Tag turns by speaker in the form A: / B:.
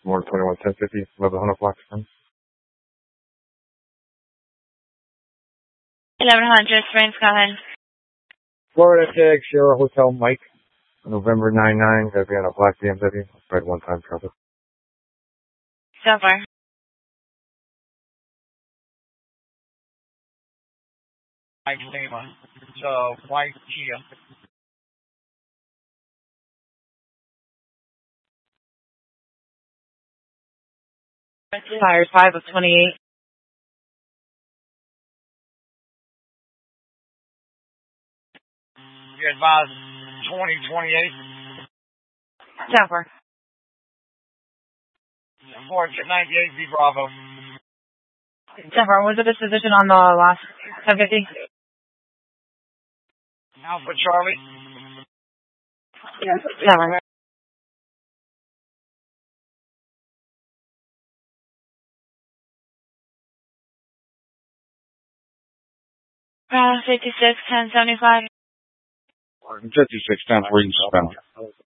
A: More 21 1050, 1100 block from
B: 1100, Springs, go ahead.
A: Florida Tag, Sierra Hotel Mike, November 99, gotta be on a black BMW, red one-time traffic.
B: So far.
C: So, white Kia.
D: Tires 5 of 28.
C: You advise 2028.
D: So far.
C: 498 V Bravo.
D: So far. Was the disposition on the last 1050?
C: Alpha Charlie.
D: Yes. So far.
B: 56, 1075.
A: 56 times where you spend.